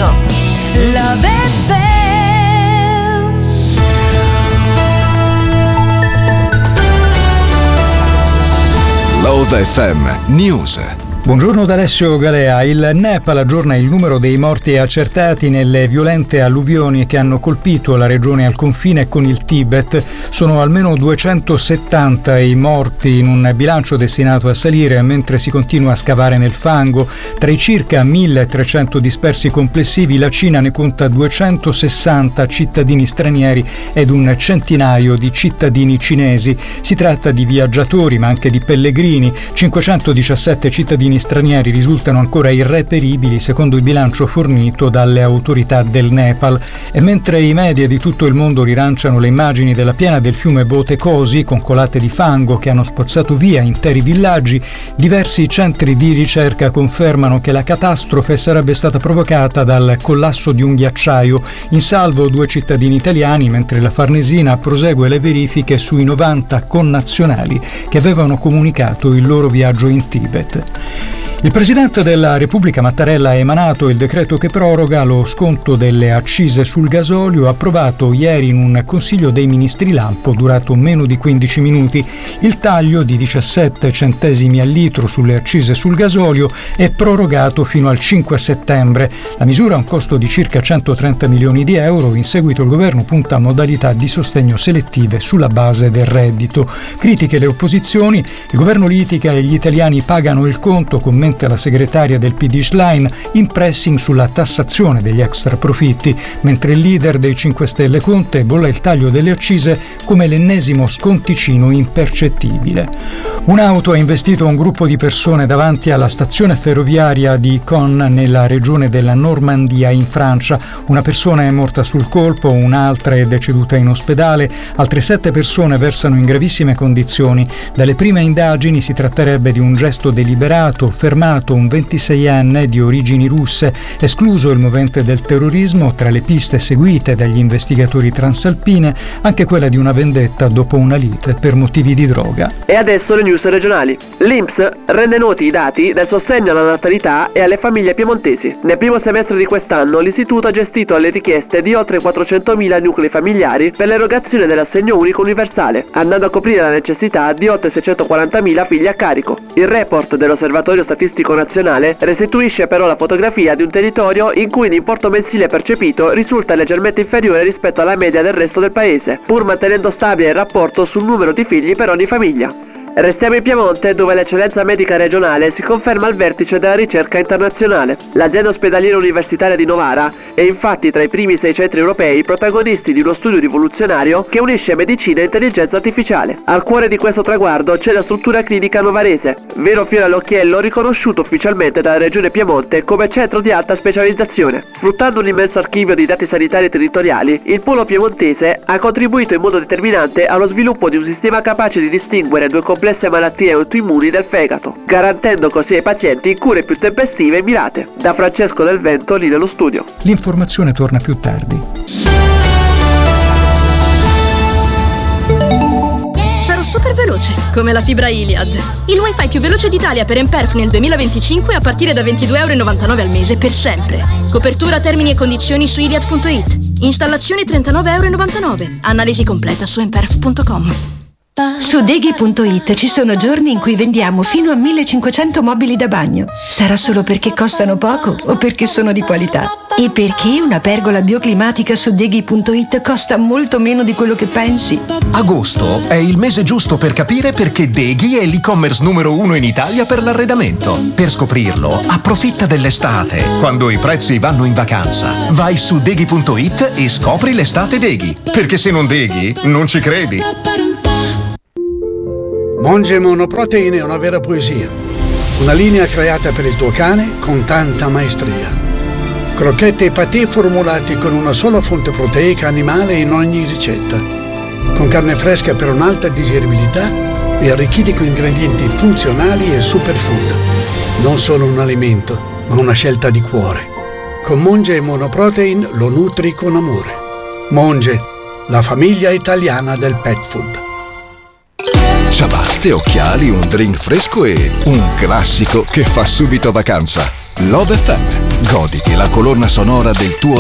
ascolto. Love FM. Love FM News. Buongiorno da Alessio Galea. Il Nepal aggiorna il numero dei morti accertati nelle violente alluvioni che hanno colpito la regione al confine con il Tibet. Sono almeno 270 i morti in un bilancio destinato a salire mentre si continua a scavare nel fango. Tra i circa 1.300 dispersi complessivi, la Cina ne conta 260 cittadini stranieri ed un centinaio di cittadini cinesi. Si tratta di viaggiatori ma anche di pellegrini. 517 cittadini stranieri risultano ancora irreperibili secondo il bilancio fornito dalle autorità del Nepal. E mentre i media di tutto il mondo rilanciano le immagini della piena del fiume Botekosi con colate di fango che hanno spazzato via interi villaggi, diversi centri di ricerca confermano che la catastrofe sarebbe stata provocata dal collasso di un ghiacciaio. In salvo 2 cittadini italiani, mentre la Farnesina prosegue le verifiche sui 90 connazionali che avevano comunicato il loro viaggio in Tibet. Il Presidente della Repubblica Mattarella ha emanato il decreto che proroga lo sconto delle accise sul gasolio, approvato ieri in un Consiglio dei Ministri lampo durato meno di 15 minuti. Il taglio di 17 centesimi al litro sulle accise sul gasolio è prorogato fino al 5 settembre. La misura ha un costo di circa 130 milioni di euro. In seguito il governo punta a modalità di sostegno selettive sulla base del reddito. Critiche le opposizioni, il governo litiga e gli italiani pagano il conto, commenta la segretaria del PD Schlein, in pressing sulla tassazione degli extraprofitti, mentre il leader dei 5 Stelle Conte bolla il taglio delle accise come l'ennesimo sconticino impercettibile. Un'auto ha investito un gruppo di persone davanti alla stazione ferroviaria di Caen nella regione della Normandia in Francia. Una persona è morta sul colpo, un'altra è deceduta in ospedale, altre 7 persone versano in gravissime condizioni. Dalle prime indagini si tratterebbe di un gesto deliberato, fermato un 26enne di origini russe, escluso il movente del terrorismo. Tra le piste seguite dagli investigatori transalpine anche quella di una vendetta dopo una lite per motivi di droga. E adesso le news regionali. L'INPS rende noti i dati del sostegno alla natalità e alle famiglie piemontesi. Nel primo semestre di quest'anno l'istituto ha gestito le richieste di oltre 400.000 nuclei familiari per l'erogazione dell'assegno unico universale, andando a coprire la necessità di oltre 640.000 figli a carico. Il report dell'Osservatorio Statistico Nazionale restituisce però la fotografia di un territorio in cui l'importo mensile percepito risulta leggermente inferiore rispetto alla media del resto del paese, pur mantenendo stabile il rapporto sul numero di figli per ogni famiglia. Restiamo in Piemonte, dove l'eccellenza medica regionale si conferma al vertice della ricerca internazionale. L'azienda ospedaliera universitaria di Novara è infatti tra i primi 6 centri europei protagonisti di uno studio rivoluzionario che unisce medicina e intelligenza artificiale. Al cuore di questo traguardo c'è la struttura clinica novarese, vero fiore all'occhiello riconosciuto ufficialmente dalla regione Piemonte come centro di alta specializzazione. Sfruttando un immenso archivio di dati sanitari territoriali, il polo piemontese ha contribuito in modo determinante allo sviluppo di un sistema capace di distinguere 2 complesse malattie autoimmuni del fegato, garantendo così ai pazienti cure più tempestive e mirate. Da Francesco Del Vento, lì nello studio. L'informazione torna più tardi. Sarò super veloce, come la fibra Iliad. Il wifi più veloce d'Italia per Emperf nel 2025 a partire da €22,99 al mese per sempre. Copertura, termini e condizioni su iliad.it. Installazione €39,99. Analisi completa su emperf.com. Su Deghi.it ci sono giorni in cui vendiamo fino a 1500 mobili da bagno. Sarà solo perché costano poco o perché sono di qualità? E perché una pergola bioclimatica su Deghi.it costa molto meno di quello che pensi? Agosto è il mese giusto per capire perché Deghi è l'e-commerce numero 1 in Italia per l'arredamento. Per scoprirlo, approfitta dell'estate, quando i prezzi vanno in vacanza. Vai su Deghi.it e scopri l'estate Deghi. Perché se non Deghi, non ci credi. Monge Monoprotein è una vera poesia. Una linea creata per il tuo cane con tanta maestria. Crocchette e patè formulati con una sola fonte proteica animale in ogni ricetta. Con carne fresca per un'alta digeribilità e arricchiti con ingredienti funzionali e superfood. Non solo un alimento, ma una scelta di cuore. Con Monge Monoprotein lo nutri con amore. Monge, la famiglia italiana del pet food. Shabbat. veste, occhiali, un drink fresco e un classico che fa subito vacanza. Love FM. Goditi la colonna sonora del tuo